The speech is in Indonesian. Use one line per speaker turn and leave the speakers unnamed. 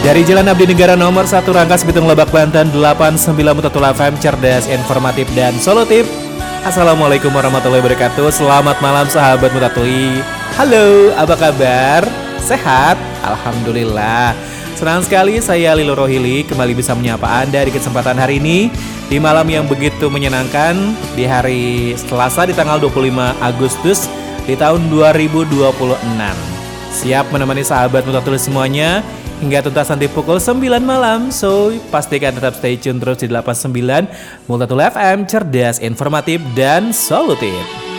Dari Jalan Abdi Negara nomor 1 Rangkas Bitung Lebak Banten 89 Mutatul FM cerdas, informatif dan solutif. Assalamualaikum warahmatullahi wabarakatuh. Selamat malam sahabat Mutatuli. Halo, apa kabar? Sehat? Alhamdulillah. Senang sekali saya Lilo Rohili kembali bisa menyapa Anda di kesempatan hari ini, di malam yang begitu menyenangkan, di hari Selasa di tanggal 25 Agustus di tahun 2026. Siap menemani sahabat Mutatuli semuanya hingga tuntas nanti pukul 9 malam. So, pastikan tetap stay tune terus di 89 Multatul FM, cerdas, informatif, dan solutif.